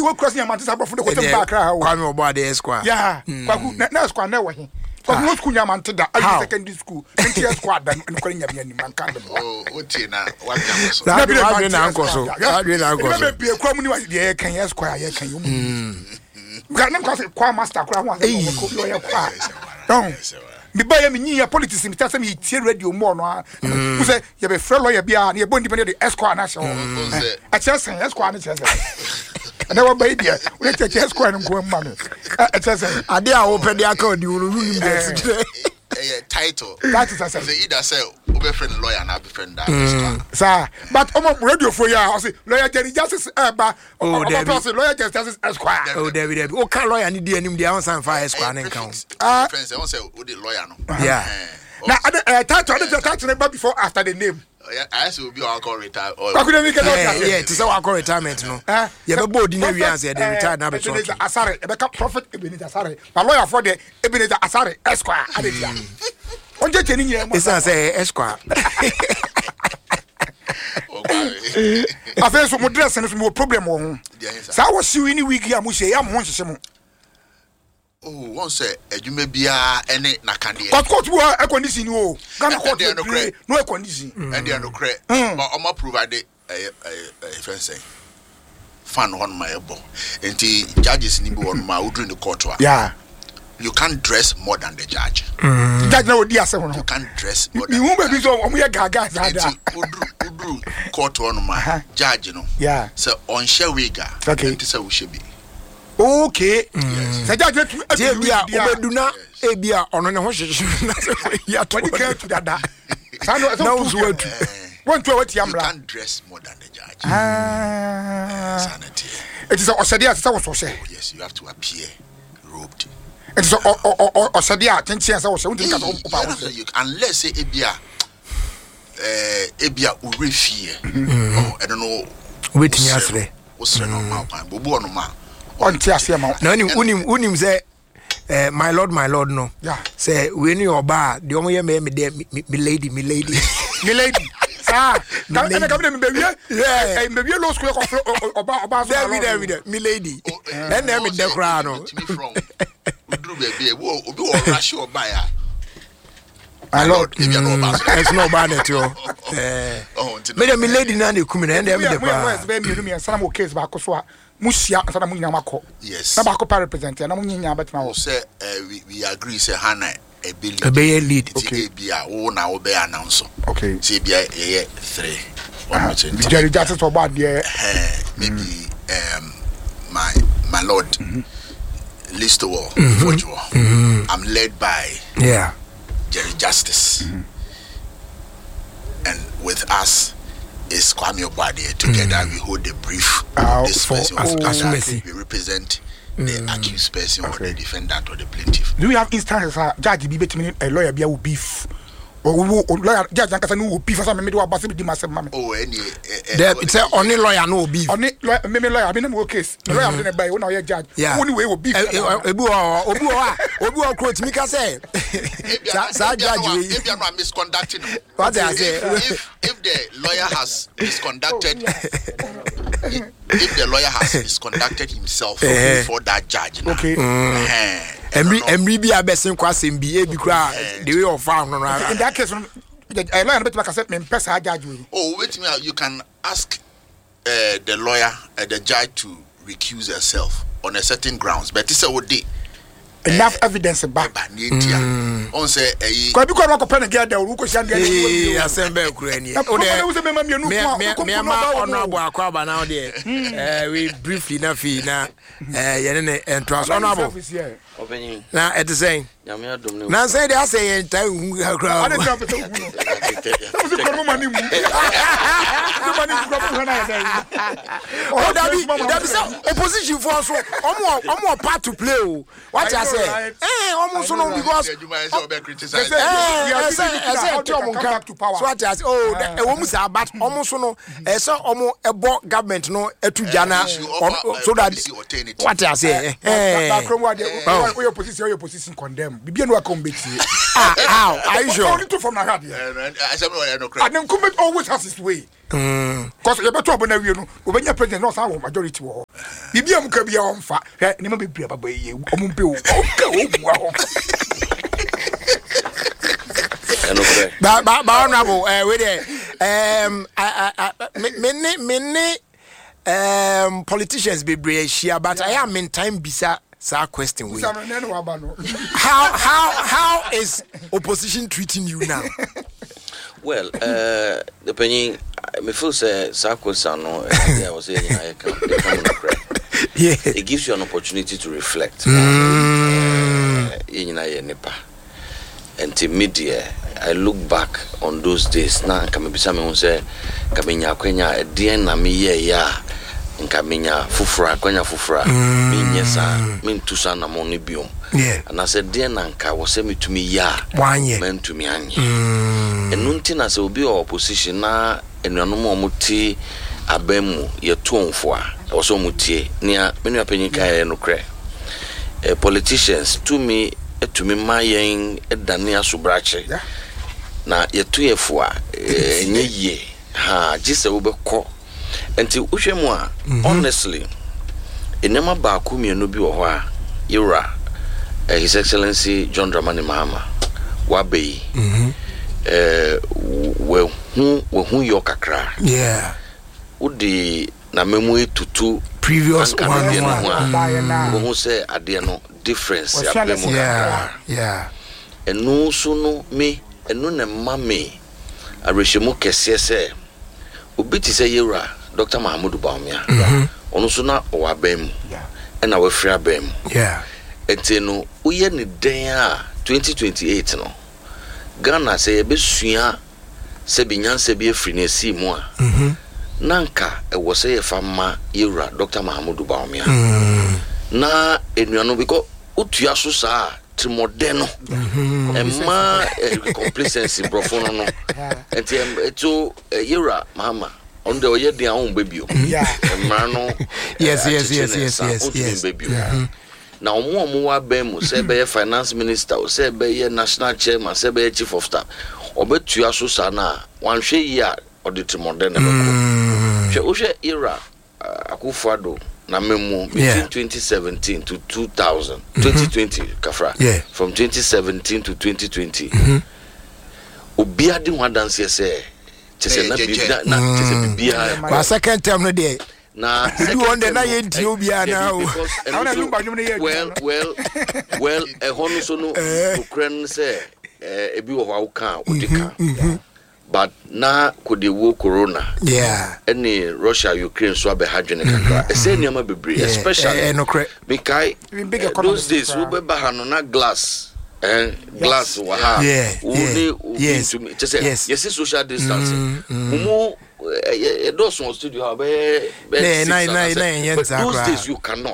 you work crossing Yamanta Sabo for the back. Kwame Obade Esquire. Yeah, no square never. But no school Yamanta, secondary school, and tear squad and calling Yaman Mankan. Oh, what you know? What that be uncle so. That be uncle. Be a community, yeah, can you square, yeah, can you? Ganam cause kwa master kwa one lawyer kwa. Don't. Me buy me near politics in tell me tea radio more no. Who say you be friend lawyer bia na bond depend the esquire na show. I just say esquire na just. And I buy there. We take esquire and go man. I just say ade a open the account you will there. Title. That is a say either say obe friend lawyer na be friend that. Sir, but radio for ya I say lawyer Jerry Justice ba lawyer Justice esquire. Oh David. O kan lawyer ni di anim di ansan fa esquire na kan. Friends won say o the lawyer no. Yeah. Now title before after the name. I will be our retire. Yeah, to say our retirement no. You be board in area say they retire now be so. Asare, e be prophet Ebenezer Asare. My lawyer for the Ebenezer Asare Esquire. On je teni nyem. It's say Esquire. After so mo dress no mo problem wo. Sa wo siw ni week ya mo hye ya mo hye mo. Oh, one say edwuma bia ene nakande. Court wo e condition o. Ghana court no e condition. And they are no credit. But I'm provide say fan on my elbow. Enti judges ni be on my during the court. Yeah. You can't dress more than the judge. Judge na odi ase no. You can't dress more than. You won't be so omo ye gaga sada. Udru court on my judge no. Yeah. So on shewega. Okay. Enti say we should be. Okay. Say judge e bia obeduna e bia ono ne ho hwehwe na say ya to to dada. Sano so watu. Want to what you can't dress more than the judge. Sanity. It is Osadia say what say. Yes, you have to appear robed. It is Osadia tension say what unless say ebia urefie. Oh, I don't know. Waiting yesterday. What's no ma bobo no ma. On tiase ma. Na unim say my lord no. Yeah. Say we ni oba the omo ye me lady. Ah, come me baby. Yeah, baby low school oba David, me lady. And them in the crowd no. Udru baby, obi o rush oba ya. My lord, it's no bad at all. Me lady na dey come na and them dey pa. Me sana case ba ko so musia sana mu nyama ko. Yes. Na ba ko represent na mu nyanya betima wo. Say we agree say Hannah a lead. Okay. Bia wo na wo be announce. Okay. Say bia 3. Jerry Justice for bad there. Maybe my lord Listo Fojo. I'm led by Jerry Justice. And with us is Kwame Obade. Together we hold the brief of this person. We represent the accused person or the defendant or the plaintiff. Do we have instances judge be between a lawyer be beef? Or lawyer judge and no beef for some middle of di masem mama. Oh, any it's only lawyer no beef. Only lawyer I mean no case. Lawyer am dey buy when I judge. Only way beef. Obi quote me ka say. Sa judge we if you are misconducting. What I say? If the lawyer has misconducted if the lawyer has misconducted himself before that judge. Okay. Emri bi abesin kwasem bi bi kra the way of found no. In that case lawyer bet make say me pesa judge we. Oh, wait me, you can ask the lawyer the judge to recuse herself on a certain grounds, but this would enough evidence back. On say kwa bi kwa pen get there wo ko shan dey assemble kura ni o de me ma honorable akwaba now there we briefly na fi na ye ne entrance honorable na it is saying na say they say entai hu kura oh that is opposition for so omo part to play o what I say omo so no because so what I say oh e wo mu say but omo so no e say omo ebo government no etuja na so that what I say your position condemn bibia no akombeti how are you sure only to from na hard and then come always has his way because you better obona wie no obenya president no say majority wo Bibi am ka bia on fa. Ni ma bebia baba ye. Omumpe o. Oka o wa. Ba honorable we there politicians be share but I am in time bisa sa question we how is opposition treating you now? Well, the penny me feel say sa question no I was saying I can yeah, it gives you an opportunity to reflect. Media, I look back on those days. Now, kamebisa me say, kamenya kwenya edien na me ya, nkamenya fufura kwenya fufura, minyesa, mintusa na moni biom. Yeah. And I said, dien na nka wose me to me ya, men to me anye. Enunti na se obi opposition na enuanom omuti abemu ye tuonfoa. Also mutie, nia menu apenyika ye no kre. Politicians to me mayen edania subrache na yetu yefua nyeye ha gise wobekọ enti wohwemu a honestly enema ba ku mienu bi wo ho a yura His Excellency John Dramani Mahama wabeyi we hu yo kakra yeah udi na memu etutu previous one who say ade no difference yeah enu so no me enu ne mame arehemu kese se obiti se yewra Dr. Mahamudu Bawumia onu so na owabem na wafri abem etenu uye ni den a 2028 no Ghana se yebesua se binyanse bi afri na si mu a nanka ewo se ye fama yewra Dr. Mahamudu Bawumia na enuano because utua so sa trimodeno emma complacency brofono no enti eto yewra Mahama on the oye dia on baby emma no yes na omo wa bem se be finance minister o se be national chairman se be chief of staff obetua so sa na wanhwe yi a oditi modern beko hwe era Akufo-Addo na memo between 2017 to 2020 kafra from 2017 to 2020 obi ade ho dance say chese na bibia wa second term no dey na you wonder na yenti obi ana well hono so no Ukraine say ebi wo ho ka odika but na could the corona any Russia Ukraine so be hadwene kakra say niam bebre especially because those days we be bahano na glass glass wa ha yes social distancing those on studio those days you cannot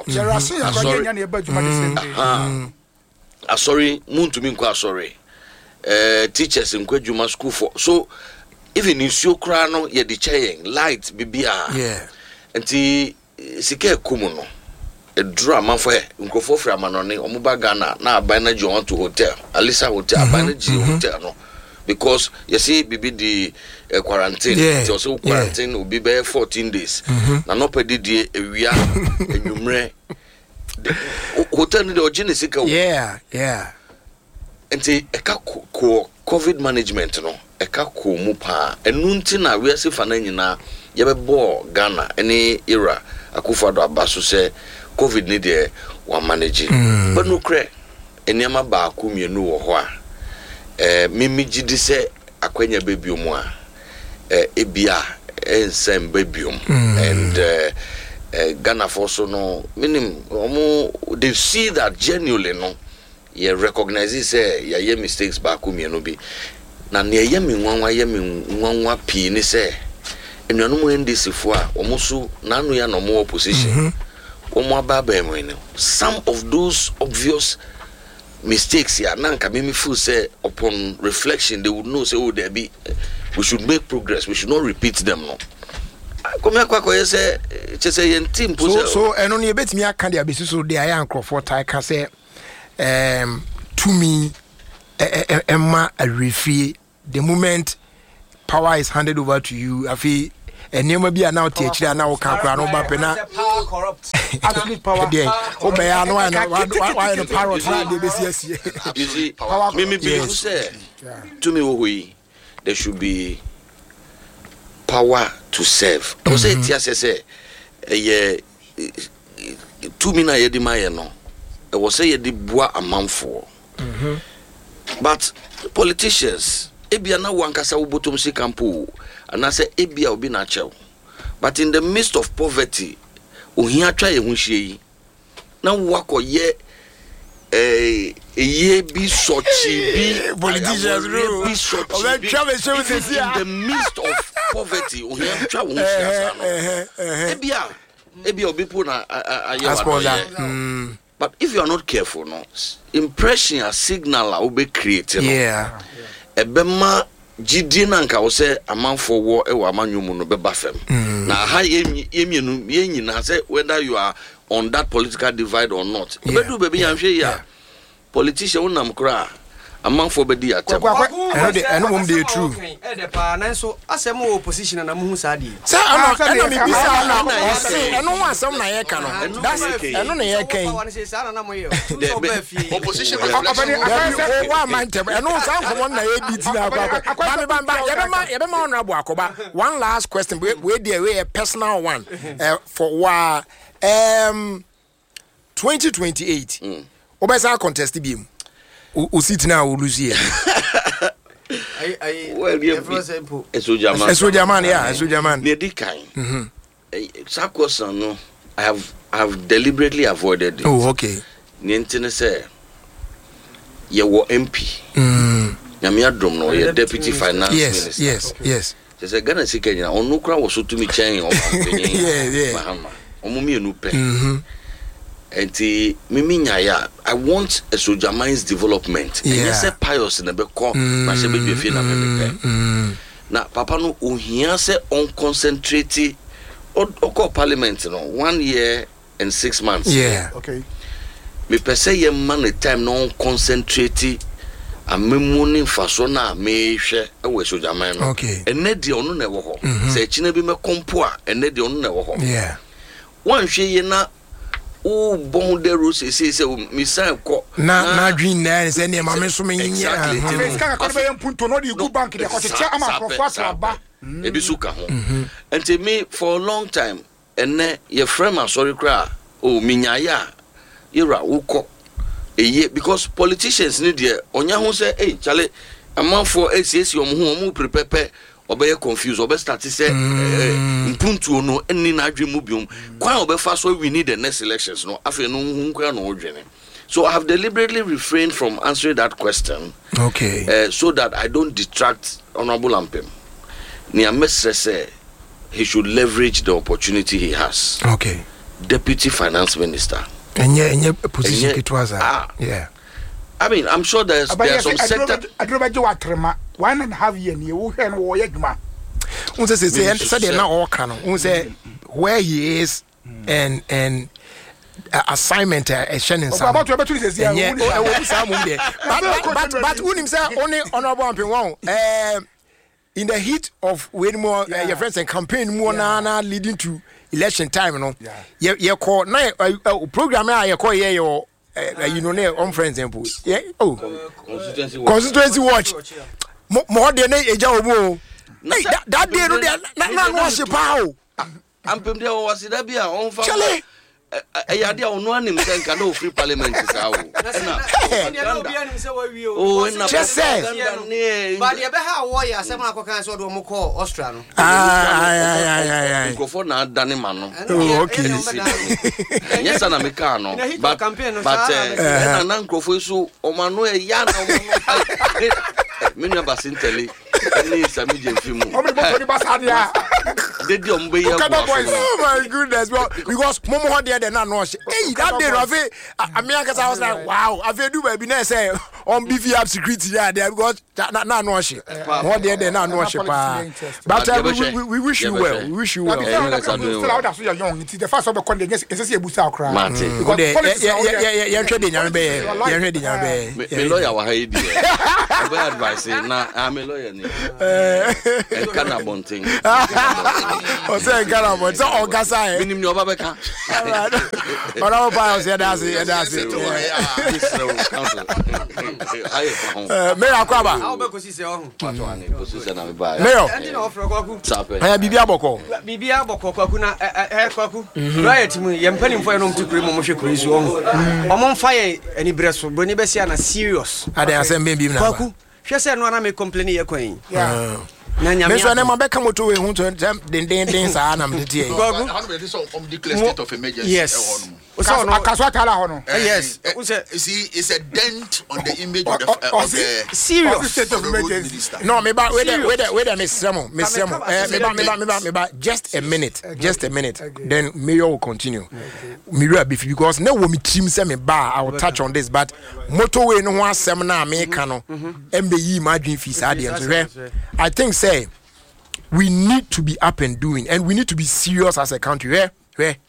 sorry moon to me sorry teachers in Kwejuma school for so even in Sokra no ye the chain light bibia enti sike kumuno a drama for nkofo fra manone omuba Ghana na abana ji on to hotel Alisa hotel abana ji hotel no because you see bibi the quarantine it also quarantine will be 14 days na no pedi die ewia enwumre hotel ni the original sika enti eka ko COVID management no eka ko mu pa enunti na we ase fa na nyina ye be bo Ghana any era Akufo-Addo abaso se COVID ni de wa manage but no kre eniama ba ku mienu wo ho a mimi gidi se akwanya bebiom a ebia ensem bebiom and Ghana for so no minim they see that genuinely no ye recognize say ye mistakes ba ku mienu bi na ne ye mi nwanwa pi ni say enuanu mu ndisifo a omusu nanu ya no mo opposition omo ababa emu some of those obvious mistakes here nanka me feel say upon reflection they would know say oh there be we should make progress, we should not repeat them no come akwa say chese yen team so eno ne betimi aka dia besi so dey ayan crofo tai ka say to me emma a refie the moment power is handed over to you afi enema bi ana oti akira na wo ka kra no ba pe na power corrupt absolute power dey obey ano why no parrot na dey be see. You see, me believe say to me we there should be power to serve. I say say to me na ye di maye no. I was say ye di boa amanfo. But politicians ebia na wankasa wobotom si campo and say ebia obi na chew. But in the midst of poverty ohia twa ye ho hie na wako ye ye bi sochi bi politicians rule bi sochi in the midst of poverty ohia twa wo hie ebia obi pu na aye. But if you are not careful, no, impression a signal will be created. Yeah. Ebema jidina nka wo say amanfo wo e wa amanyumu no beba fam. Na ha yemienu yenyina say whether you are on that political divide or not. Bedu baby yanhwe ya. Politician unam kra amanfo bedi atem. Eno mum dey true. E de pa na so asem opposition na mu hu sa di. Say eno me bisa na o say eno wa asem na ye ka no. That's eno na ye kan. Opposition wa man tem eno san komo na ye di ti na akwa. Ba ye be ma honorable akoba. One last question we dey we a personal one for wa 2028. Obesa contest bi mu. O sit na o lose here. Well, Esojaman, yeah, Esojaman. Lady kind. Sakosan, no, I have deliberately avoided it. Oh, okay. Nientine say, you were MP. Yamia drum no, your deputy finance minister. Yes. They say Ghana si Kenya. Onukra was so to me chain. Yeah. Omumi enupe. Enti mimi nyaya I want a Sojaman's development. And yes a pious in a beko na se be fe na me na papa no ohia se on concentrate o parliament no 1 year and 6 months. Yeah. Okay. Me pese ye man the time no concentrate amemuni faso na me hwe e we Sojaman no. Okay. Ene de onu na wo ho. Se chine bi me kompo a ene de onu na wo ho. Yeah. Wan hwe ye na o bon de rose say mi san ko na dream na say ne ma me so me nya ska ka ko be punto no di good bank de ko che ama professor aba e bi suka ho and me for a long time ene ye friend am sorry cry o mi nya ya ira ukọ eye because politicians need there onya ho say chale amanfo esiesi omo prepare obey confused obey start say mpuntu no eni na adwemu biom kwan obey fa so we need the next elections no afi no nkwa no odwene. So I have deliberately refrained from answering that question. Okay. So that I don't detract Honorable Ampem. Nia mesre say he should leverage the opportunity he has. Okay. Deputy Finance Minister. Enye position kitwaza. Yeah. I mean, I'm sure there's some sector. I don't know what 1.5 years ni wo hwe no wo yeduma. Unse say they na all can. Unse where he is and assignment a shenin some. About to say but unim say only Honorable Ampem won. In the heat of way more your friends and campaign more na leading to election time no. You call na program you call here your you know on for example. Yeah. Oh. Constituency watch. More than a job. Hey, that day no worship how. Ampem there was it be on for ayade a ono anim say nka no free parliament sao oh na just say but you be how warrior asem akokan so do mo call Austria no go for na dane ma no okay yes na me ka no but na nkrofo so o ma no e ya na o me no basintele ni sami je fimu o me bo basadia they do mbe ya oh my goodness well because momo ho there na no hey that day Rafi America I was like wow I feel do baby na say on BVF security there because na no she ho there na no she pa but we wish you well still out of your young it the first of the conde yes say ebusa akra because ya hwe de nyame be ya hwe de nyame be me lawyer wa ha yi di e advice na am a lawyer ni Kana bonting. O say Kana bonting. So Ogasa. Minim ni oba beka. Ora ba o say that's it. Me akwaba. How be ko sise ohun. Position na me ba. Mayor. Enti na ofro kwaku. Bibia boko. Bibia boko kwaku na kwaku. Riot mu ye mpanim fo ye no mtukure mo hwe kure su ohun. Omo mfa ye ani breso broni be sia na serious. Ade asem be na. Kwaku. Hwe se no na me complain ye kwan. Yeah. Na nyame. Me so na mabeka moto we hu den saa na mtete e. How many this on declare state of emergency? Yes. Akaswa tala hono. Yes. See, it's a dent on the image of the serious state of emergency. No, me ba wait Miss Semo. Me ba just a minute. Then Mayor will continue. Mayor beef because no wo me team say me ba I will touch on this but motorway no ho asem na me ka no embe yi ma adwin fi sa de nso. I think say we need to be up and doing and we need to be serious as a country. Where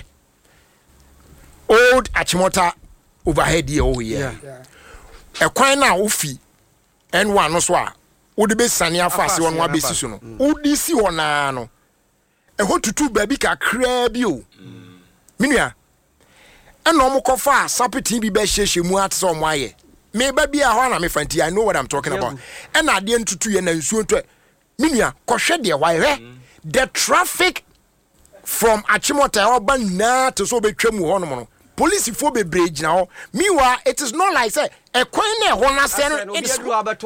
old Achimota overhead here over here. A kwan na ofi N1 no so a wo de be sane afase won wa besi so no. Wo di si wona no. E ho tutu ba bi kakra bi o. Minua. E no mo kofa sapeti bi be hyehye mu ate so mo aye. Me ba bi a ho na me fanti I know what I'm talking about. E na de ntutu ye na nsuo nto. Minua kohwe de why the traffic from Achimota oba na to so betwam ho no. Police for be bridge now. Meanwhile, it is not like say a coin there one sen. It's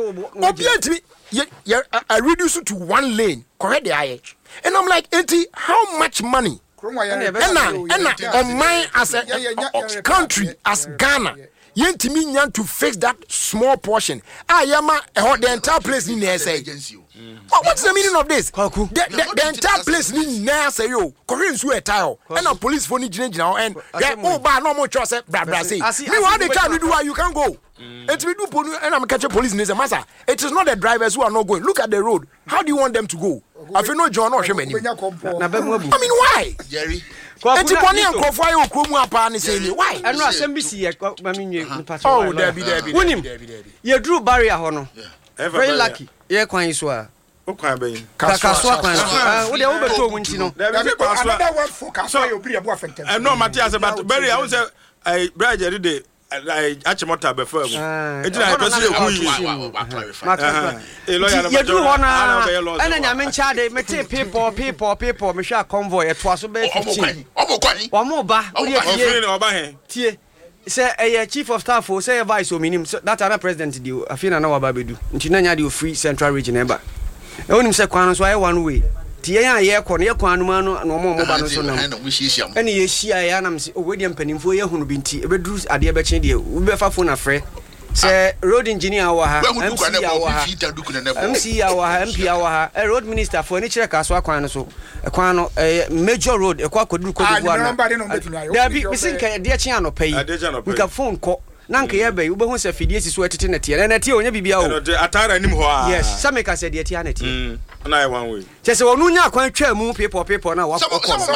I reduce it to one lane. Correct the eye. And I'm like, Auntie, how much money? On mine as a country as Ghana. Yentimi to fix that small portion. Yama the entire place in the SA. What's the meaning of this? The entire place in there say yo, Korean swear tile, and a police for change now, and oh, but no more trust. Bra say, meanwhile they can't do why you can't go. It's we do, and I'm catching police in this master. It is not the drivers who are not going. Look at the road. How do you want them to go? I feel no John or Shemani. I mean, why, Jerry? It's money and coffee or Krumu upon saying why? And no SMBC. Oh, Debbie. Winning. You drew barrier honor. Very lucky. Yeah, quite swear. Kakaswa kwan. Wo de wo beto mu ntino. Another word for Kakaswa you be abo affected. No Matthias but Barry I say I Braja dey Achimota before mu. Ejina person e ku yi. You do hona. Ana nyame ncha de mete people me hwa convoy eto aso be 15. Omo ba. Wo de tie. Say a chief of staff or say a vice or minim that other president do I feel na waba bedu. Nti na nya de free central region eba. E wonim se kwan so aye one way. Ti ye an ye kwan no ma no mo ba no so na. Ene ye hia ya na mse o we de mpanimfo ye hunu bi nti e beduru ade e be chen de we be fa phone afre. Say road engineer wa ha, MC wa ha, MP wa ha, road minister for any check Kaswa kwan so. E kwan no major road e kwa koduru na. There be we think de chen anopai. Nka phone ko. Nanka ye be wo be hu se fidie si so etete na tie. Na tie onya bibia o. Atara nim ho a. Yes, some make say de tie na tie. Na I one way. Chese wonu nya kwan twa mu people na wa ko.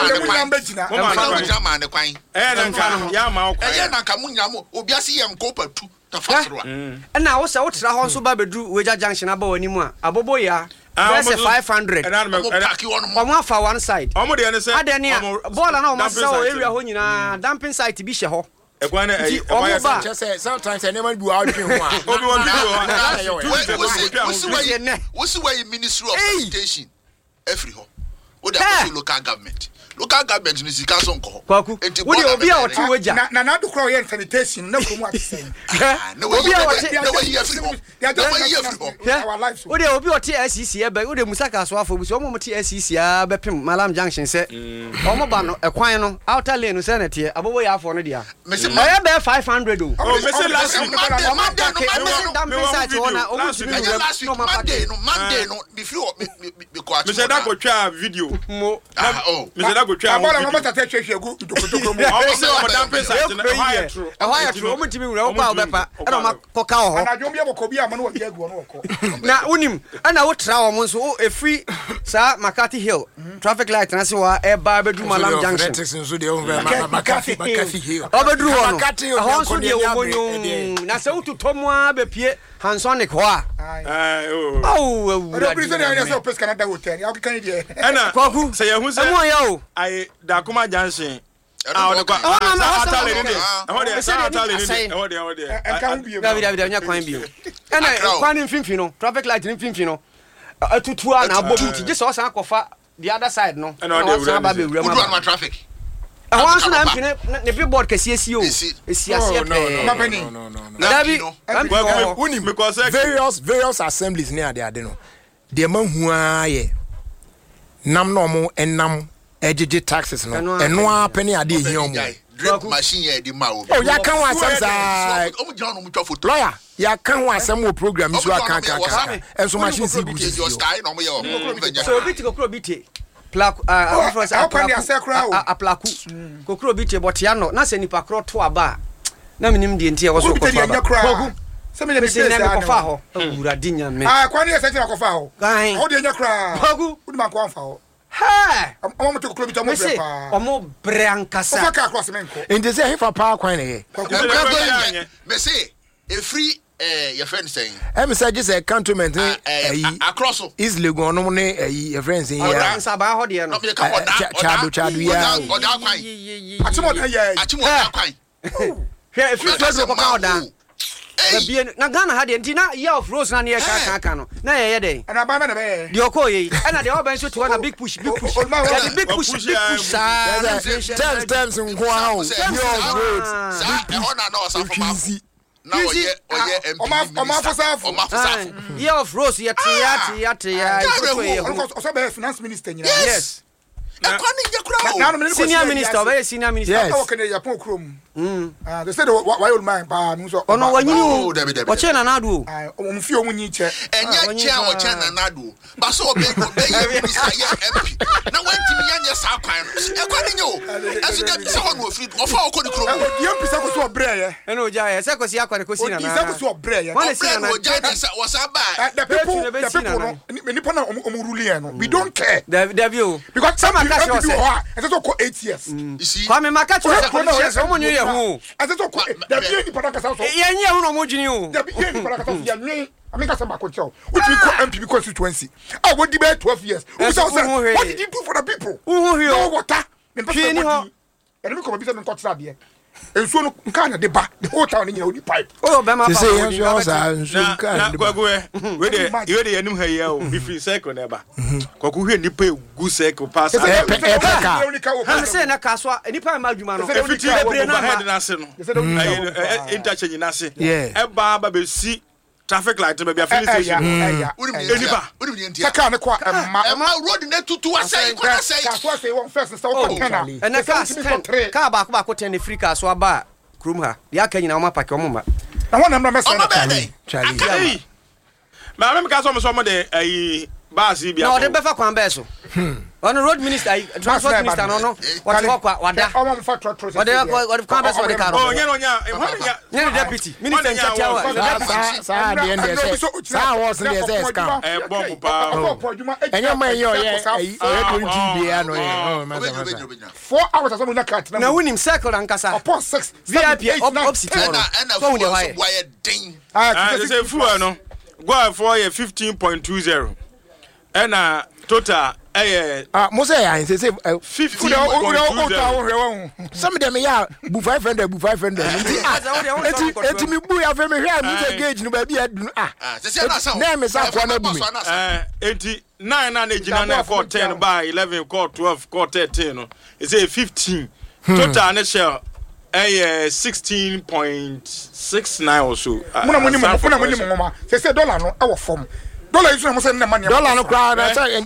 Ya ma ko. Na ka munya mo obiase yem ko patu ta fasro a. Na wo se wo tra ho so ba bedu Weja junction aba wani mu a abobo ya. That's a 500. Omo afa one side. Omo de ne se. Ade ne ball na omo se o area ho nyina dumping site bi hye ho. Sometimes I never do out here. What's why Ministry of Sanitation? Every home. What the local government? Local government is the council. What you be out to Weja? Nana to crow sanitation. No, come what saying. No, what you be at TSCC, but would the Musaka Swafo with some TSCC, Bepim, Malam Junction said, Omobano, a quino, outer lane, sanity, above way out for Nadia. I am there 500. Oh, Mr. Monday, before Mr. Dago video. Oh, Mr. go try. I'm going to take you go to na unim ana wo tra wo nso e free sa Makati Hill traffic light na se wa e ba bedu Malam Junction nso de Makati Hill obedu wo no ho nso de wo monyo na se ututomo a be pie Hansonic hoa. Oh, the reason I say Opus Canada Hotel. How can you? Ana Kwaku say who say yo. I Dakuma Junction. David, traffic light in Finfino. To 2 hours now, just also offer the other side, no. Traffic. I want to the billboard can see you. Because various assemblies near there, they know. The man who are nam normal and nam edgy taxes, no, and no penny idea here. Machine the mouth. Oh, ya can't want some lawyer. Ya can't want some more programs so I can't and so machine see your style no more. So bit go probity. Plaque a plaque. Kokro bit but ya no na se nipa kro to aba. Na minim die ntia wo so ko. Some of the say na ko fa ho. Ura dinya me. Ah, kwani e se ti na ko fa ho. How dey nya kra. Bagu. Udi ma ko fa ho. Hey, I'm to club to say, Omo Brancasa. And they say, if a power coin, me say, a free, your friend saying, I'm just a countryman across is Legon, your friends in Sabah, na Ghana had Antina year of Rose na near Kakano. Na ye day. And about the Okoye, and the Oban to one a big push. Big push. Terms and wow. Year of Rose, yet, finance minister. Yes. Senior minister, very senior minister. They said, why old man? Oh, no, when you watch an anadu. Few when you check, and your chair or channel nadu. But so big, now when Timmy South according you, as you get someone with free of our code, young people to a breyer. And no, Jaya, Secosia, Cosina, to a breyer. Was about the people, Nippon Omuruliano. We don't care. The view. Because some are 8 years. You see, come in my catch. Someone you who as a talk, the beauty product house. Yeah, no more you. The beauty product of your I make us a control, which we call MPP constituency. I would debate 12 years. What did you do for the people? No water. And we come a bit of Cotsabia. And so Kana de ba the whole town in your pipe. Oh, Bama, you the enemy here, if you second ever. Koku here, Nipe, Gusek, pass. I'm saying a caswa, and Nipa Magumano, interchange Nasi. Yeah, a barber will see traffic light to be a finish. Road in to I say, that's what they want first. And the car car back what any free car so about Krumha. The Akan Nama Pacomoma. I want to mess Charlie. Madam Cassom, some of the Basi, no, the Befa Quambeso. On the road minister, transport minister, no, what Quambeso the car. Oh, yeah, deputy minister. And your man, you're 4 hours as someone cut. Now, win him circle and Casa. Upon 6 VIP opposite. I say, Fuano, go for 15.20. And total Mose I say 50. Some of them yeah, 500. Eti me bu ya fe me hwe me gauge no ba bia dunu na me sa kwa na bu me 9 ejina 10 by 11 call 12 call 13 no it say 15 total na share 16.69 or so. Muna mama say dollar no e wo form dollar is no say na money dollar no crowd I say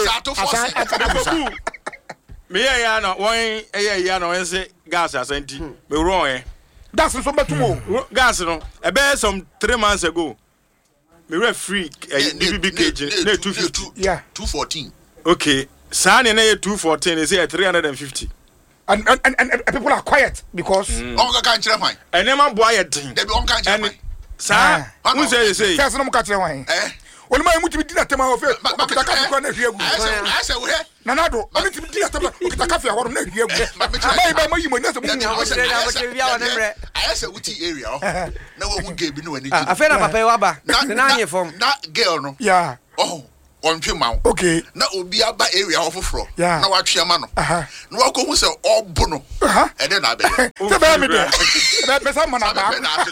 me ya no won ya no say gas asenti me wrong that's so betumo gas no e be some 3 months ago me were free BBB cage na 250 yeah 214 okay sane na 214 is 350 and people are quiet because onka kan kire hwan enema boa ye den dey onka kire hwan sa who say first no mo ka kire hwan Oni ma mu timi dina tema ho fe okita ka ko na hwiegu ase wo he nanado oni timi dina tema okita ka fe aworo na hwiegu ba ma yi mo na se mu I say uti area. Na we get bi no ani. Afena papa wa ba. Na anye form. Na girl no. Yeah. Oh. On Pima. Okay. Na obi aba area of fro. Yeah. Na wa twema no. Na wa ko hu say obo no. E dey na be. Se ba me dey. Be some man ba.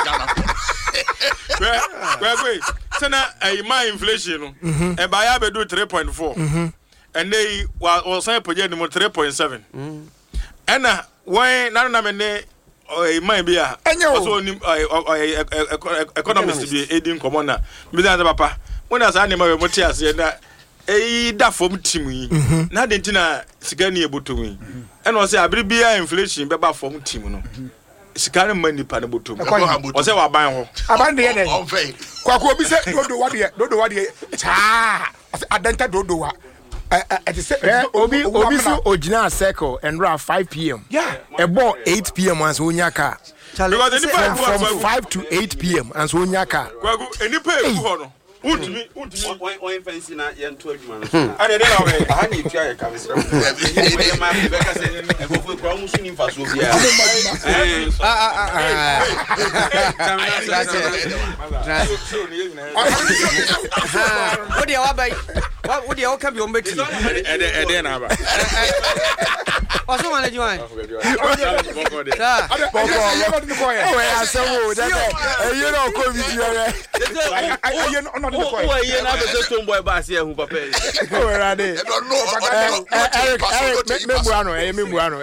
Wait. Sana my inflation no. E ba ya be do 3.4. And they was say project no 3.7. Ena when na me ne my be a. Also economist be aiding commoner. Me that papa. When I say ma we motias na da form team yi na de ntina sika ni eboto yi and o say abiribia inflation be ba form team no sika na mani pa na boto o say wa ban ho aban de dey kwako obi say dodo wa de cha adenta dodo wa obi so original circle and around 5 p.m. Yeah. About 8 p.m. and so nyaka from 5 to 8 p.m. and so nyaka kwako eni pay ho no Untimi. One fancy na yentu adwuma no. Ade dey na we. Aha ni tua ye kabesra. We ma be ka say efofo kwa mu suni mfa so bia. What dey wa bai? What dey o ka bi o mbeti? Ede na ba. Oso ma na juan. Sa. we asewo that you know ko video re Who are you now? The stone boy bass here, who papa? Where are they? Eric, Membuano.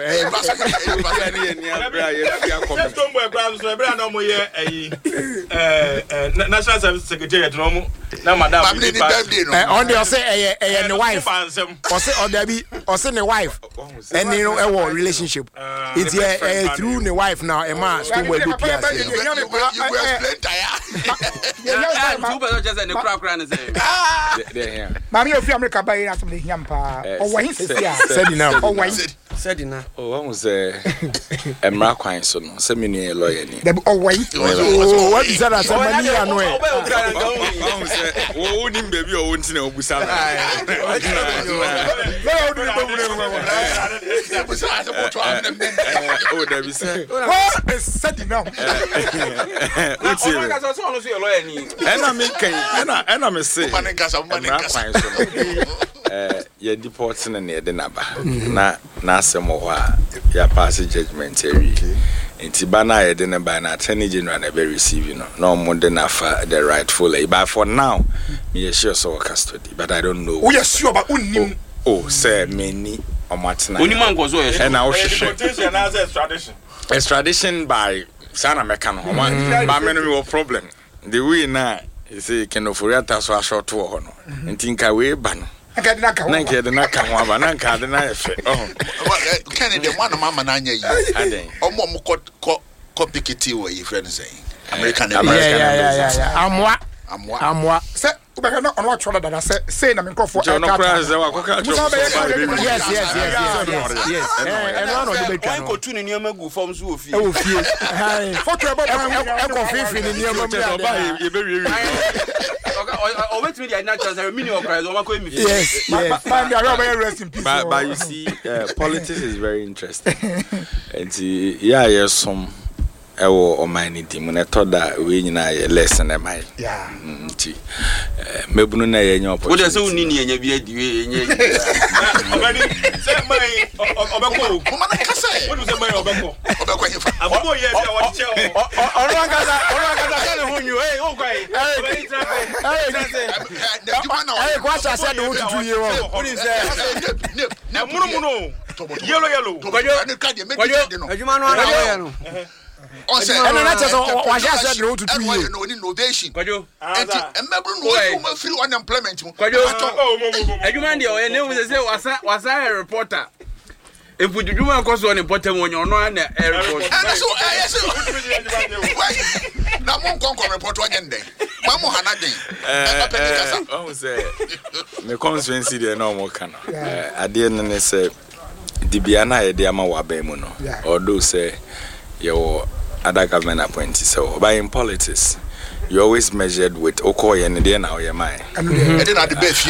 Stone boy brand, so every no more National Service Secretary at Nomo. Now, Madam, on the say a wife. Or say or there be or say the wife. And you know a relationship. It's through the wife now. A man stone boy do PS. Mami ofi America ba yin asem hiam pa. O wa hin sesia. Said na. Oh, one was Emra Kwan so no. Se me ni lawyer ni. Dem o wa hin. Oh, what is that? Somebody anu e. One say, "Oh, nim baby o wonti na obusa." Oh, there be say. What is said now? Ena me kan, ena me say. Emra Kwan so. Ye deport na ne de naba. Na asem ho a ya pass judgment area. Enti bana ye de naba na attorney general na be receive you know. No more than afa the rightful. But for now, me sure so custody, but I don't know. We are sure but unnim. Oh, say many omatna. Uniman go so e. And now deportation as extradition. Extradition by Sana Mekan ho man. Ba me no problem. The way na you say can of Furiata so short to ho no. Enti nka we ba no. Nka de na ka ho aba na nka de na efe. Oh. Kennedy one mama na anya yi. Aden. Omo ko pikiti wo yi friend say. American. Yeah. Amwa. Say ubeka no ono atwa dada say na me nkofo Yes. And one of the big one go tune ni amagu form so ofie. Photo about Kofi ni niam O wetimi dia na chance mini okra zo makọ emi. Yes. Man they are rest in peace. But you see, politics is very interesting. And yeah, some ewo o mine team na to da we nyina ye lesson e mai. Yeah. Nti mebunu na ye nya opportunity. Wo de se unni ni enya bi adi we enya. Obani say mai obeko. Mama na kasa. What do say mai obeko? Obeko yefa. Abobo ye say what che o. Onu akaza kana hunyu eh o kwai. Obani Hey, kwasa said no to you. What is that? Na muno. Yellow. Adwuma no ana we no. On say And then that's what said no to you. No innovation. Kwajo. Enti emebru no come free unemployment. Kwajo. Adwuma ndi o ye ne wo say wasa reporter. Empudwuma nkoso on reporter wonyo ono na report. And so yes. Na mon kon report wonye ndey. Mamu hana den. Oh say me constituency there no more kana. Ade ne say dibia na ye de ama wa ban mu no. Although say your other government appointees. So by in politics, you always measured with Okoye and then now your mind. And then at the best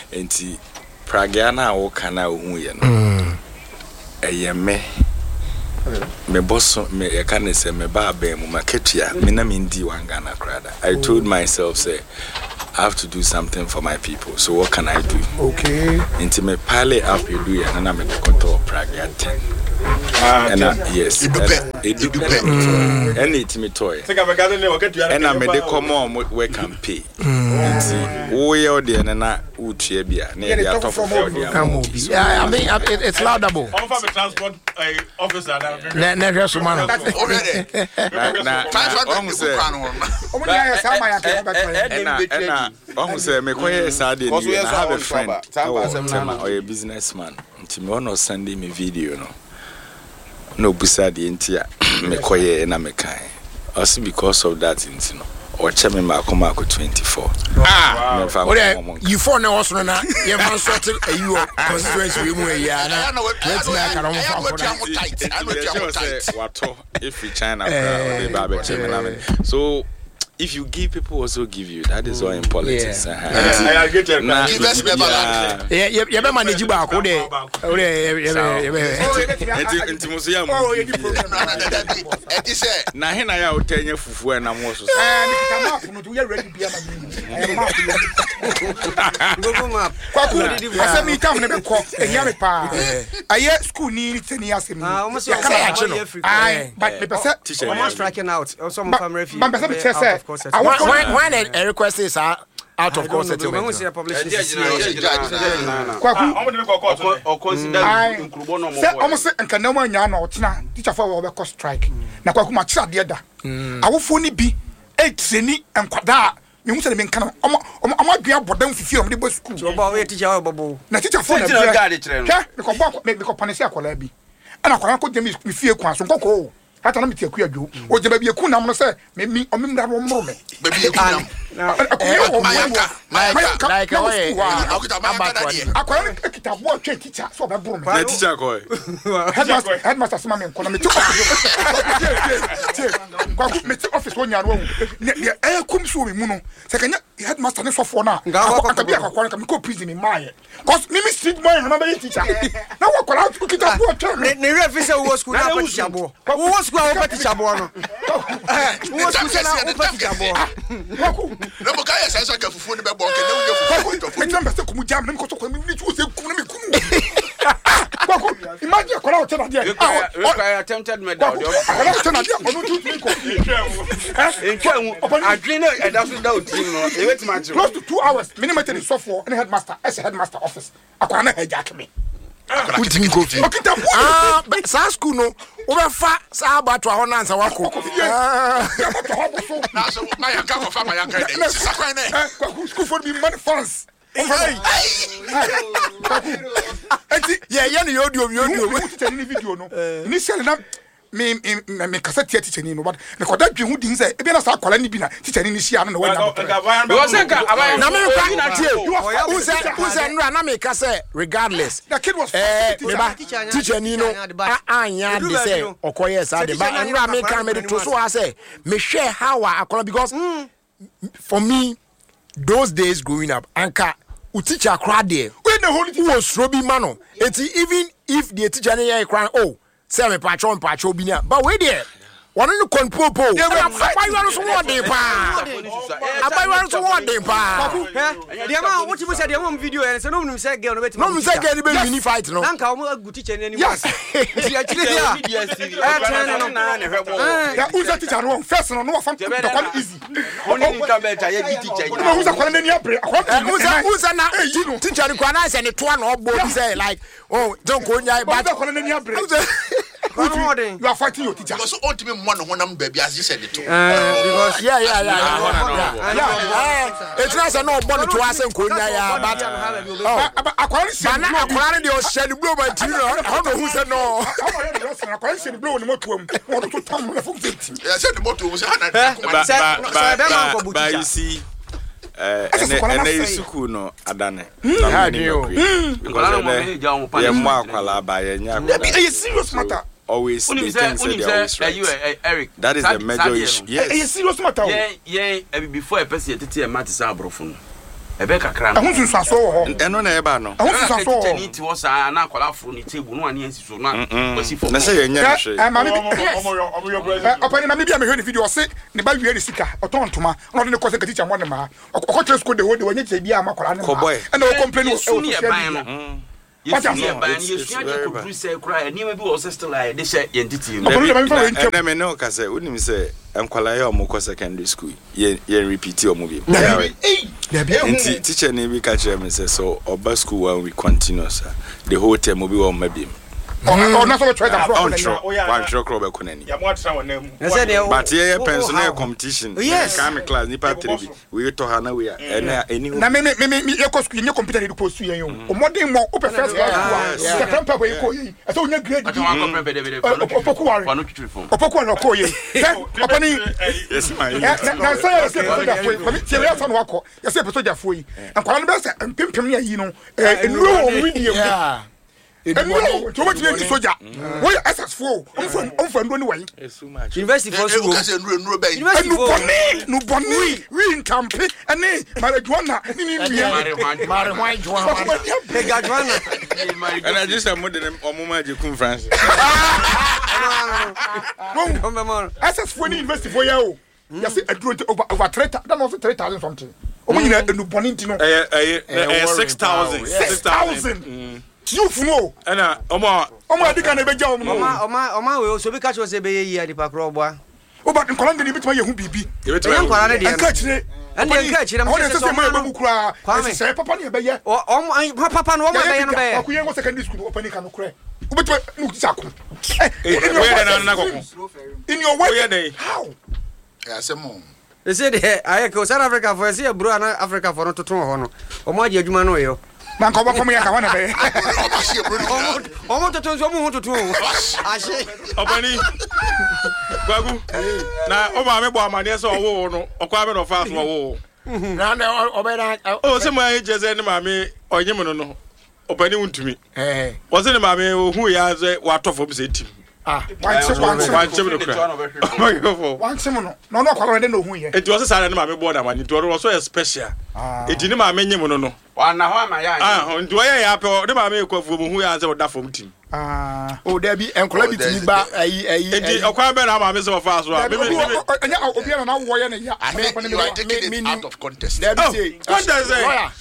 Pragana or Kana Uyen. A yeme me boss me I can say me ba be mu maketua me na me ndi wan Ghana krada. I told myself say I have to do something for my people. So what can I do? Okay. Into me pile up you do and I'm in the control Prague 10. And yes, it do and it me toy. And I made the come on we can pay. We are there and I would share beer. Yeah, I mean it's laudable. I'm from a transport officer. Never so man. Almost say me quite sad. I have a friend or a businessman. Until me sending me video no busadi intia me koye na me kai also because of that you know or cheme ma koma ko 24 you for na also na ye man sort you constituency we mu ya na let me aka no for tight wato if we China so if you give, people also give you. That is all in politics. I get it. You be manage back. Na hena ya otenye fufu e na mo so. Asa mi kam ne be ko enya me pa. Aye school ni teni asem. Almost ya no. But me pese almost striking out. Some family but pese when a request is out of course settlement. When we see a publication, or consider almost nkanama nya na otina teacher for we be strike. Na kwaku ma kira de da. Awofo ni bi etreni enkwada me hu se me nkan amadua bodan fifi o me de school. So ba we teacher bobo. Na teacher for na me ko panese akola bi. Ana akola ko jemi me fie kwan so nkoko. Hata na me tie kuadwo o je ba bi eku nam no se me omimra ro mro me ba bi eku nam like akwara kitabo atwa teacher so be bro me na teacher ko headmaster sama me nko me kwa me office wonya no e kum so me mu no se kanya headmaster ne sofo na aka bi akwara ka me ko prison me maye cause me street boy na be teacher na wa kwara kitabo atwa ne refi se wo school na teacher bo wo school wo teacher bo no wo school na wo teacher bo no mo kai sense ka fufu ni be bon ke ne wo fufu me number se kumu jam ne ko so ko me ni se kumu me kumu kwako imagine kola otena dia I attempted me down kola otena dia onu tu ko adwene e da so da otim no e wet match close to 2 hours minimum the software and headmaster as headmaster office akwa na hijack me utimi ko fi but sa school no o be fa sa abato ho na ansa wako na so na ya ka ko fa ma ya ka dey sa kwan na school for be money funds yeah no yodio teacher ni video no initially na me cassette teacher ni no but me ko da dwe hu din say e bi na sa akwala ni bi na teacher ni hia no wanya because nka na me kwa na tie unse no na me ka say regardless the kid was teacher ni no anya de say okoye sa de but no me ka me to so say me share how akwala because for me those days growing up anka teacher crowd there when the holy teacher was robi mano even if the teacher na cry oh say me patron bi na but we there one no conpopo abayiwa so what dey pa abayiwa so what dey pa dia ma what you say dia ma video and say no me say girl no bet no me say girl be mini fight no nanka o agu teacher ni anymore yes dia chile dia na ne hwebo ya uza teacher no first no wa fam the quite easy oni ka beta ye teacher no uza kwala ni abre uza na teacher kwa na say ne to na obo bi say like oh don't go nyai but kwala ni abre you are fighting your teacher because ultimately one honam baby as you said it because yeah it's not say no born to us nko nya ya but akwari de o share blow my team how no who say no akwari share blow ni moto am what to tam na from victim yeah say the moto was na but you see and they school no adane because ye mo akwala ba ye nya a serious matter always they think say they always right. Eric that is the major issue. Yes a serious matter yeah before a person tete e matter say abrofo ebe kakra no ahun sunsun so wo ho eno na eba no ahun sunsun so wo ni ti wo sa na akwala fo ni table no ani ansi so na kwasi fo na say yenya no hwe mami opani mami bia me hwe ni video se ne ba wie risika otontoma no de ne kose katicha mo ne ma okotre school de wo de wanya che bia amakwala ne ma and o complain o social media me no ka say unim say enkwala ya omoko secondary school ye repeat omo bi nti teacher ne bi ka kire me say so oba school one we continuous the whole term obi wo ma bi oh na so try that one try crop be konani ya mo atra wonam but ye pension competition come class ni pa 3 we to ha na we any na me ye ko school ni computer ni post yen yo o modern mo o first class the temper we ko yi e so nya grade opoku no ko yi opani yes my na say say se we afa no wako ye say peso jafo yi ankwala no be say pimpim ne yi no enuro o medium no, to what you soldier. Why SS4? I'm from Runway. University for school. University no bonny. We in camp and marijuana. And I just am more than a moment you come France. SS4 University for you. You see, I drew it over 3,000. That was 3,000 something. Oh, you know, no bonny. 6,000. 6,000. You know, and Oma Dick and Beja, Oma will also be catch was a baby at the park robber. Oh, but in Colombia, you between who be. You catch it, and then catch it. I'm going to say, Kwame, say, Papa, you bay, or Papa, no one we was secondary school opening can cry. But in your way, how? Yes, a mom. They said, I go South Africa for a bro and Africa for not to turn on. Or my dear Jumano. Man, come up for me. I want to be. I want to turn someone to two. I say, Opani. Bagu. Now, Obama, Bama, so or Kwame of Fast War. Oh, somebody just said, Mammy, or Yemen, Opani to me. Wasn't a mammy who has a water from city. One Simon, no, I don't know who you. It was a silent mammy born, and it was also a special. It didn't my menu mono. One now, my do I have the mammy who has that from team? Oh, there be and collectively, but a crab and I'm so fast. I mean, out of contest. What does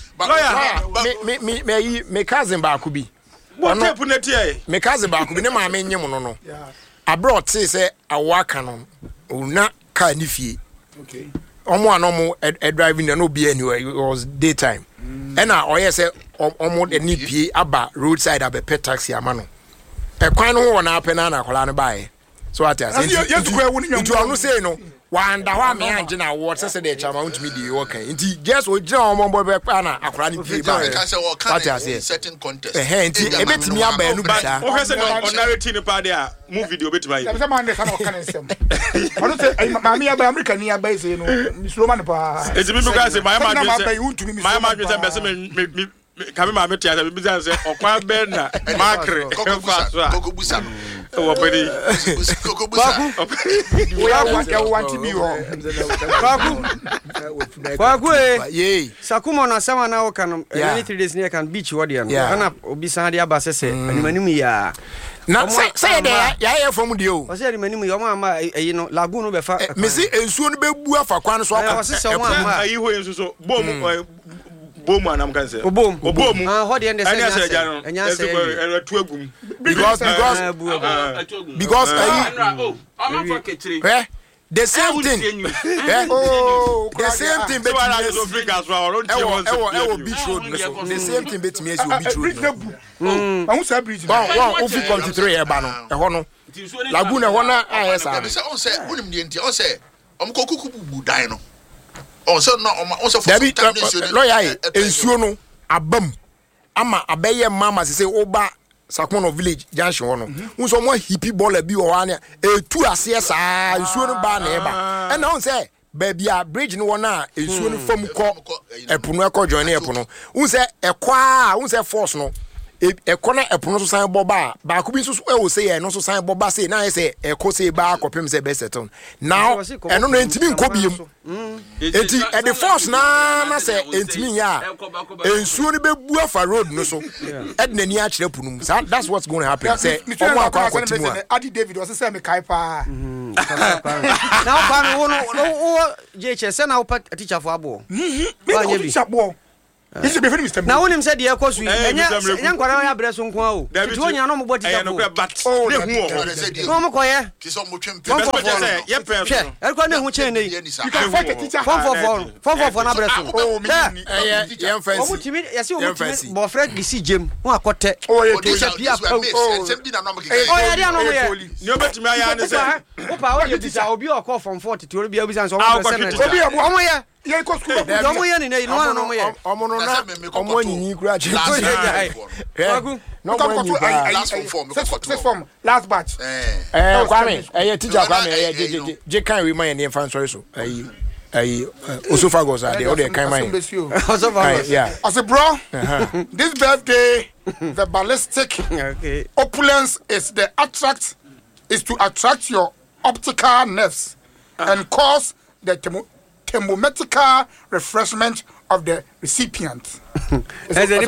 it? Me cousin Bakubi. What happened at ye? Me cousin Bakubi, no, my menu mono. I brought say a wakan on not kind of fee. Okay. Almost a driving and no be anywhere. It was daytime. And I say almost a nippy about roadside a pet taxi a mano. A quite one up and an colana by. So I tell you, you say no. One the one man Jenna what says the amount me the okay. Indeed, just with John Mombo Pana, a cranny certain contest. A hand, a bit me up and on narrating about their movie video bit by the man that I don't say, Mammy American near base, you know, Miss Roman. It's a because my man coming my metia business or Quan Berna, Macre, Cocobusa. We are want to be wrong. Yea, Sakuma na sama na can 3 days near can beach wadian. Ana obisandi abasese animia. Not say there, ya from you. Was there many your mamma, you know, Lagoon befa. Missy and soon be bua for Quan so are you so boom and I'm going to say boom. What the end because the same thing. The same thing beach road. The same thing bet me as you beach road. I won't say bridge. One of you come to 3 Ebano, a hono. Laguna, one I say, I'm Cocubu Dino. Also, no, also for lawyer, Ensuno, a bum. Ama abeye mama say Oba Sakono village junction ono. Unso mo hippie baller bi o ania e tu ase saa Ensuno ba na eba. And now say baby a bridge no na Ensuno fam ko epuno e ko join epuno. Unse e kwa unse force no ekona epono so san boba ba ko bi so e wo say e no so san boba say na say e ko say ba kopem say be settle now eno no entimi nko biem enti e the force na say entimi ya ensuo ni bebu afa road no so e de nani a kire punum that's what's going to happen say omo akwa continue Adi David was say me kai pa now pan wo JHS na wo teacher for abo teacher bo this is before Mr. Now when him said the course we enya kwara ya breso nko a o ti wo nya no mo bo teacher no but no mo koye ti so mo twem ye pen e ko na hu chen nei you can fight a teacher for na breso oh me ye fancy o timi yesi o timi bo Fred bi si jem ho akote oh ye teacher bia sembi na no mo keke oh ya dia no mo ye ni obetimi aya ne say o pa o ye teacher obi o call from 40 to obi bisa so o obi o mo ye ye ko school o mo ye ni nei no mo ye omo no na omo nyinyi kura che last batch Kwame teacher Kwame je kan we man ye fan sorry so Osofagos are the other kind man Osofagos yeah I say bro this birthday the ballistic opulence is to attract your optical nerves and cause the thermometrical refreshment of the recipient. Happy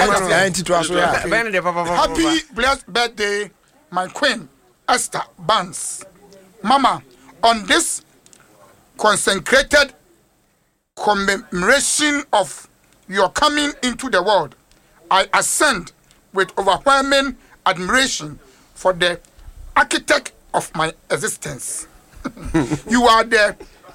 blessed birthday, my queen, Esther Barnes. Mama, on this consecrated commemoration of your coming into the world, I ascend with overwhelming admiration for the architect of my existence. You are the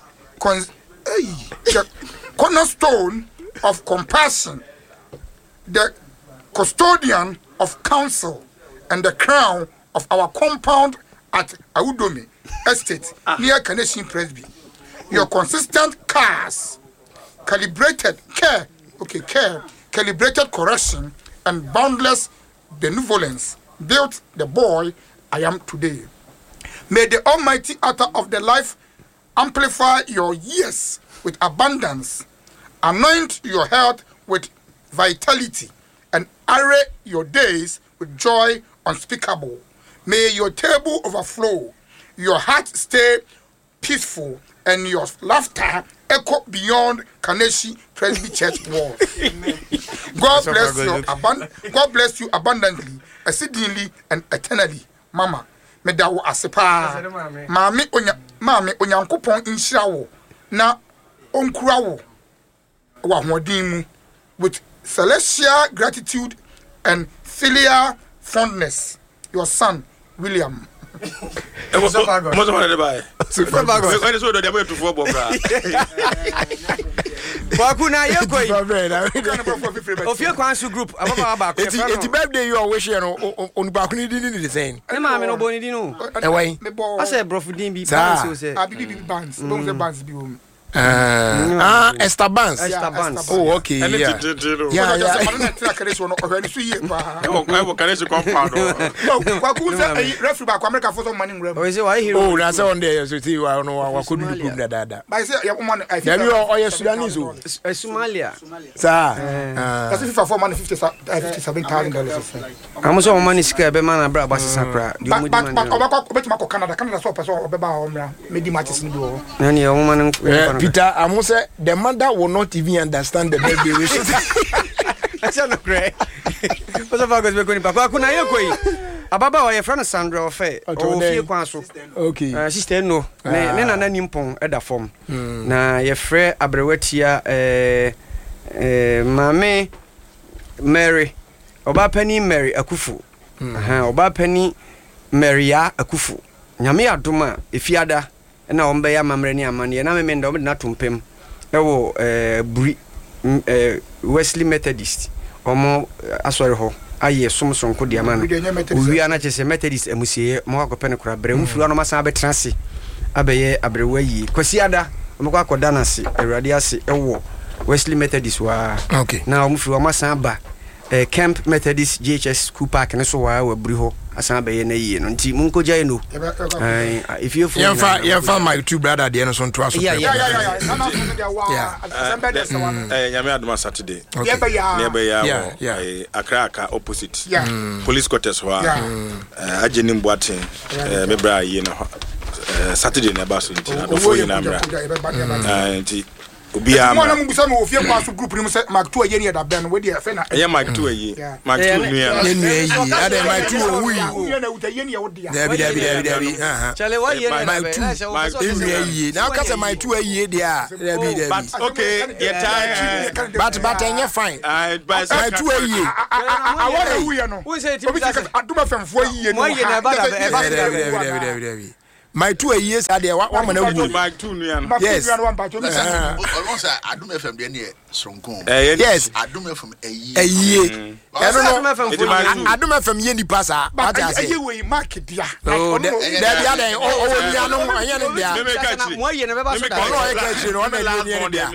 cornerstone of compassion, the custodian of counsel, and the crown of our compound at Audomi Estate near Carnation Presby. Your consistent calibrated correction, and boundless benevolence built the boy I am today. May the Almighty Author of the life amplify your years with abundance, anoint your health with vitality, and array your days with joy unspeakable. May your table overflow, your heart stay peaceful, and your laughter echo beyond Kaneshi Presby Church walls. God bless you abundantly, exceedingly, and eternally, Mama. Me da wo asepa mami onyankopon inhira wo na onkura wo wa hodin mu with celestial gratitude and filial fondness, your son William. Bakuna yekoi ofie kwansu group ababa ba eti birthday you wish you on bakuni din ni design e ma me no boni din o e wai I say brofudin bi bands o say abi bands bon say bands bi o Esther Barnes. Oh, okay. Yeah. Oh, that's on there. So see, I don't know what could do that. But I say, Sudanese. Somalia. Sir, that's if for money $57,000. I'm so money scared, be man, bra, but Sakra. But Canada, so person, Obama, maybe matches in the any woman. Peter, I must say the mother will not even understand the baby wishes. That's not great. What's the fuck is going back? Kuna yekoi. Ababa wa friend Sandra ofe. O fie kwanso. Okay. Sister no. Ne na nimpon eda form. Na ye frɛ abrewatia mame Mary. Oba pani Mary Akufu. Oba pani Maria Akufu. Nyame adoma efiada na ombe ya mamre ni amane na me ndo na tompem ewo buri Wesley Methodist omo asori ho aye somsonko dia man wi ana chese Methodist emusie mo akopene kura bre mfuru no masan abetrase abeye abrewa yi kwasi ada mo akoda na se awurade ase ewo Wesley Methodist wa okay na mfuru masan ba Camp Methodist JHS School Park ne so wa buri ho asan be ye na yie no nti munko jai no if you yɛmfa my two brother deɛ no so ntoa so yeah nyame adoma Saturday nearby Accra opposite police quarters ho agye nim boaten me bra yi no Saturday na ba so nti na do fo yi na mra nti obia mo na mo bisa mo ofie kwa so group ni mo say Mark 2 aye ni da ben we dey fe na Mark 2 aye Mark 2 nua ade Mark 2 owi na uta ye ni ye wodi dabi chale wa ye na Mark 2 aye na ka say Mark 2 aye dia dabi but okay your time but enye fine Mark 2 aye awara wu ye no obi say aduma femfo aye no ye na ba dabi my 2 years are there. One man will Mark 2 nua yes almost Adum FM dey near Sonko yes Adum FM aye I don't know Adum FM ye ni pasa but aye we mark dia oh there be other oh no anya ne dia mo ye na be ba so da no e ka chiro na ye dia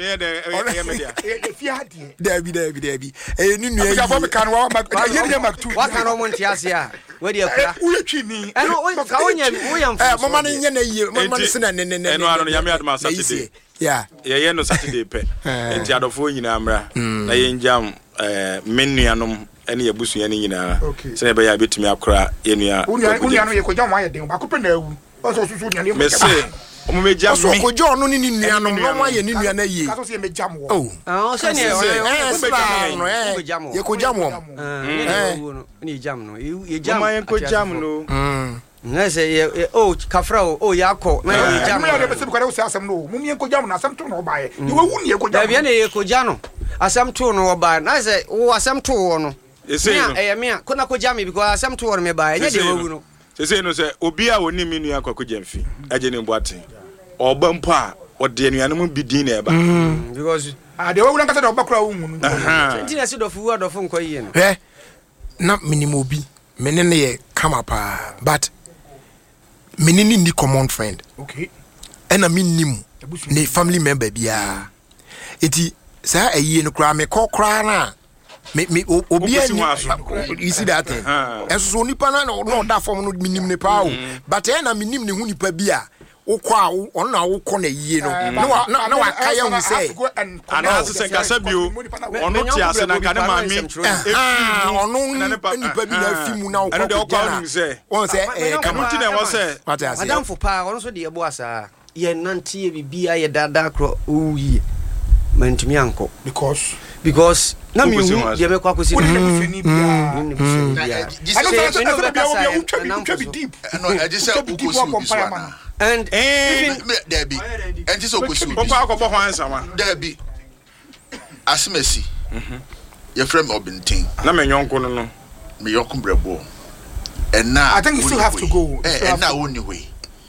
there be eh ni nua ya bo me kan wa aye ni mark 2 wa kan o mo ntiase a we dey akura we twini e no ka wonya wo yam mama ne nye na ye mama ne se na ne eno ano nyame adoma Saturday yeah ye no Saturday pe enti adofo nyina mra na ye njam menuanom ene ye busu ye nyina se na be ya betumi akora ye nua unia no ye ko jam wa ye den ba ko pe na awu o so susu nia me se omo me jam so ko jo no ni nuanom no ma ye ni nua na ye ka so se me jam wo oh se ne ye ko jam wo ni jam no ye jam ma ye ko jam no ngase ye oh kafra oh yakọ na ye jam me be se ko re asem no mum ye ko jam na asem to no ba ye ni wu ni ye ko jam da bia na ye ko jam asem to no ba na se wo asem to wo no e me ko na ko jam because asem to wo me ba ye de wu no se no se obi a woni mi nua kwa ko jamfi aje ne boaten oba mpo a ode nuanom bi din na eba because de wu na kasa de oba kura wu mu nti na se dofu adofo nko yi no na minimo bi menene ye kama pa but menini ni common friend okay ena minnim ne family member bia eti sa ayi no kra me kokra na me obi ani you see that thing enso nipa na no da form no minnim ne pa o but ena minnim ne hu nipa bia ukwa on na ukọ na yie no na wa kaya hu say ana se kasa bio onu ti ase na ka ne mami onu nipa bi na fimu na ukọ on say kamuti na wo say madam fo pa onu so de ebo asa ye nante ye bibia ye dada kro oyi mantumi anko because na mi hu ye be kwa kosi ni bia and even Debbie and just okusu papa akobo hwan sama Debbie asimesi your friend Obintin na me nyonko no me yonko brebo and now I think you still have to go and now only way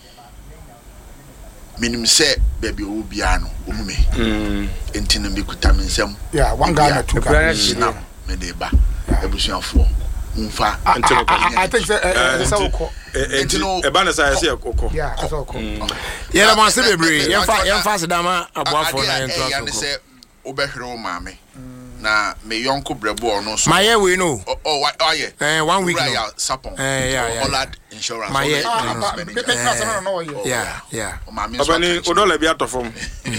minim say baby obiano omume entin me kuta mensem yeah one guy na two guys now me dey ba ebusuafo unfa I think say entino e ba na say ekoko yeah ekoko ye la ma se bebre yemfa sedama aboafo na ento aso ko say obehwere o maame na me yonko brebo ono so my we no oh yeah 1 week no sapon yeah Hollard insurance my yeah obani odola bi atofom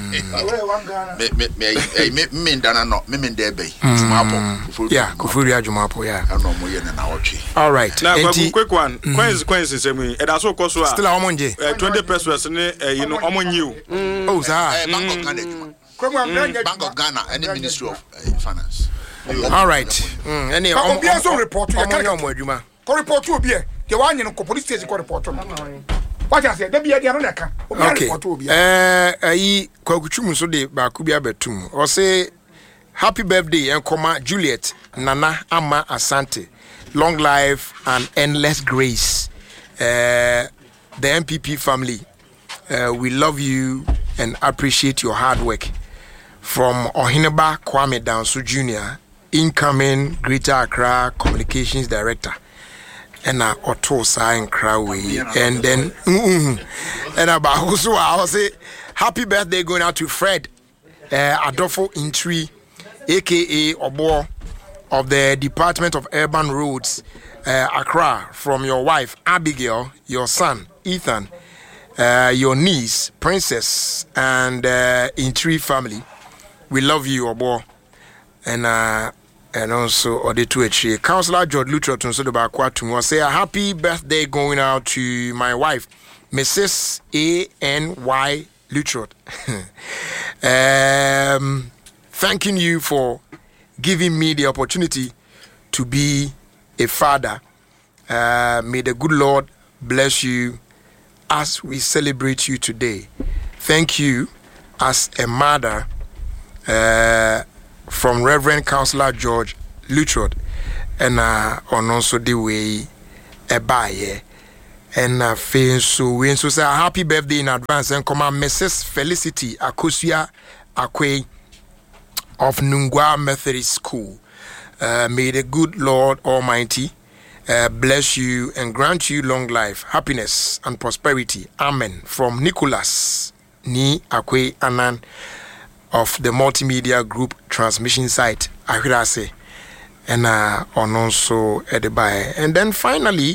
me ndana no me ndebe jumapo yeah kufuri ajumapo yeah no mo ye na wotwe all right now quick one consequences semi e da so koso a still omonje 20 pesos ne you know omonyiu oh za bank of Ghana and the Ministry of Finance. All right. Any also report you can adwuma. Ko report you obi e the one you ko police station ko report no. What you say? There be there no na ka. Obi report obi. Ayi kwakutwum so de ba ku bia betum. O say happy birthday enkoma Juliet Nana Ama Asante. Long life and endless grace. The MPP family, we love you and appreciate your hard work. From Ohineba Kwame Danso Jr., incoming Greater Accra Communications Director, and Otto Sain Crowley, and then and about also I'll say happy birthday going out to Fred Adolfo Intri, aka Obo of the Department of Urban Roads, Accra from your wife Abigail, your son Ethan, your niece Princess, and Intri family. We love you, Obo. And also Odetuechi. Councillor George Lutrot so the Bakwatum will say a happy birthday going out to my wife, Mrs. A.N.Y. Lutrot. Thanking you for giving me the opportunity to be a father. May the good Lord bless you as we celebrate you today. Thank you as a mother, from Reverend Councillor George Lutrot, and also the way a buyer. And so we say a happy birthday in advance and come on Mrs. Felicity Akosia Akwe of Nungwa Methodist School. May the good Lord Almighty bless you and grant you long life, happiness, and prosperity. Amen. From Nicholas Ni Akwe Anan of the Multimedia Group Transmission Site, Ahirase, and also at the buyer. And then finally,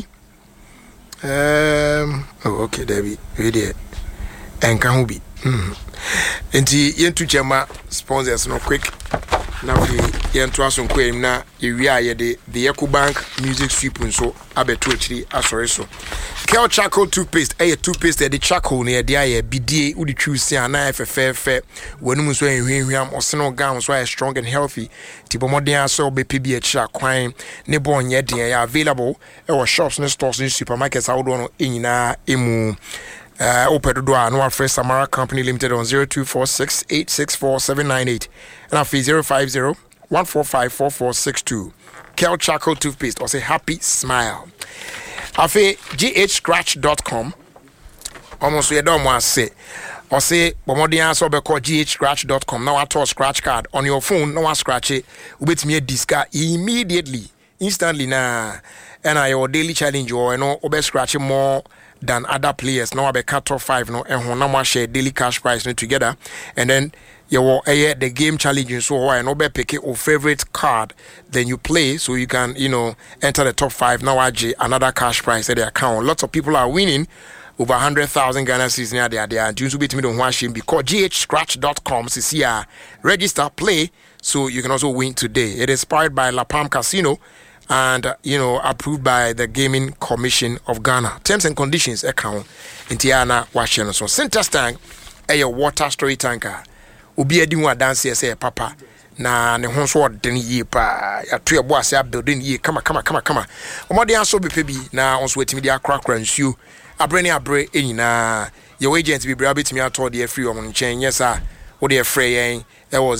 okay, Debbie, video and Kahubi. And the Yentu Chama sponsors no quick. Now we Yentu Asun Quim na Iria the EcoBank Music Sweep so Abetuchi Asoreso. Kel Charcoal toothpaste, toothpaste the charcoal near the eye, BD, Udi choose and knife a fair when you say him or snow gowns why strong and healthy. Tibomodia so be PBH crime, Nebon yet available or shops and stores in supermarkets out on in Emu. Open the door no Fresh Samara Company Limited on 0246864798 and after 050-145-4462. Kel Charcoal toothpaste or say happy smile. Afe ghscratch.com almost we don't want to say or say bomodian so be call ghscratch.com now I toss scratch card on your phone no one scratch it with me a disc immediately instantly na and your daily challenge or you know obe scratch more than other players now I be cut off 5 no and now share daily cash prize no together and then you will the game challenge so why no be pick your favorite card then you play so you can enter the top 5 now another cash prize at the account. Lots of people are winning over 100,000 Ghana cedis near there and you be to me don't watch him because ghscratch.com see register play so you can also win today. It is powered by La Palm Casino and approved by the Gaming Commission of Ghana. Terms and conditions account in Tiana Washington. So center tank a water storage tanker obi edi wa dance say papa na ne ho so den yi pa ya to ebo ase building yi kama omode anso be bi na onso wetimi dia akrakra nsuo abre enyina your agent be bra betimi ato de free omon chen yes a wo de free yen e was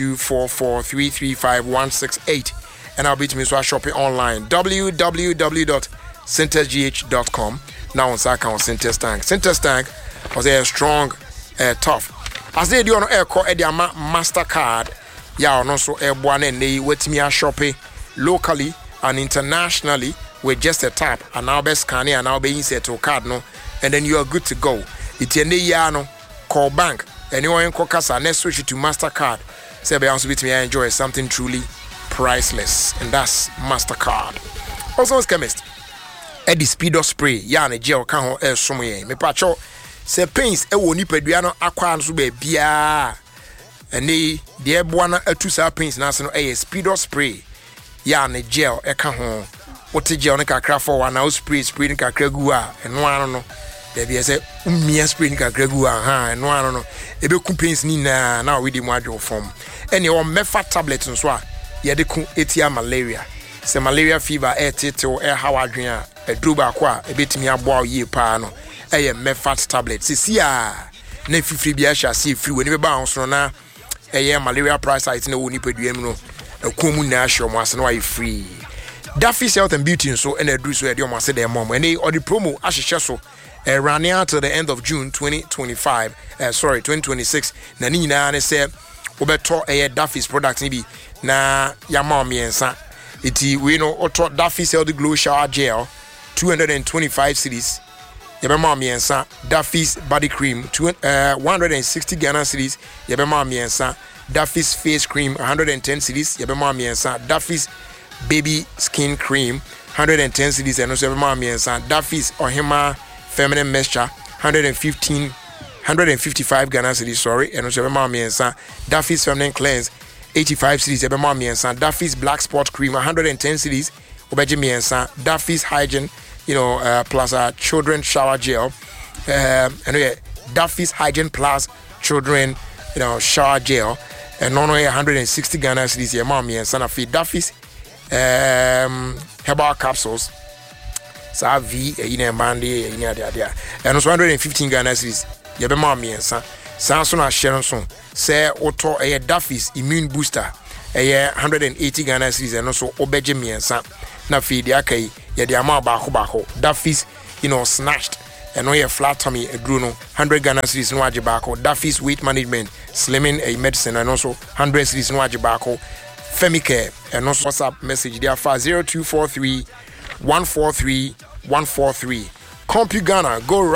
0244335168 and I'll be to me so shopping online www.centersgh.com now on account Center Tank was a strong tough as they do on air call Ediama MasterCard ya no so airborne and they wait me a shopping locally and internationally with just a tap and now best scan and now be insert to card no and then you are good to go. It's a ya no call bank anyone call casa next switch to MasterCard say be also with me enjoy something truly priceless and that's MasterCard. Also chemist Eddie Speedo spray ya na gel kan ho somo yen me pacho se pains e wo nipadua no akwa nso ba bia ene de eboa na atu sa pains na se no Speedo spray ya na gel e ka ho wote gel no kakra for one now spray ni kakra gu a eno ano no de bia se umia spray ni kakra gu a ha eno ano no e be ku pains ni na we di mo adwo form ene o mefa tablet nso a ye de ku etia malaria se malaria fever tito how adwen a edruba kwa ebetimi aboa ye pa no mefat tablet sisi a na fifiri bia sha si free we ne ba onso na malaria price site na woni paduam no ekomu na ahwe mo ase na why free Duffy's Health and Beauty so and edru so e de mo ase de mom and or the promo ahwehwe so running out to the end of June 2026 na ni nyina ne se obeto Duffy's product ni bi na ya mom yensa iti we know auto Duffy's Health Glow Shower Gel 225 cedis yabema miensa Duffy's Body Cream 160 Ghana cedis yabema miensa Duffy's Face Cream 110 cedis yabema miensa Duffy's Baby Skin Cream 110 cedis and also bema miensa. Duffy's Ohima feminine mixture 155 Ghana cedis, sorry, and also bema miensa. Duffy's feminine cleanse 85 cedis bema miensa. Duffy's black spot cream 110 cedis obeje miensa. Duffy's hygiene, plus children shower gel. Duffy's hygiene plus children, shower gel. And no 160 Ghana cedis your mom and son of Duffy's herbal capsules. Sa V in a bandy in there. And also 115 Ghana cedis your mom and son. Samson Sharon son say auto a Duffy's immune booster a 180 Ghana cedis and also obeje me and son. Na feed the akai ya the amount baho. Duffy's snatched. And no flat tummy a Bruno 100 Ghana cedis no ajibako. Duffy's weight management slimming a medicine and also 100 cedis no ajibako. Femicare and also WhatsApp message there for 0243 143 143. CompuGhana go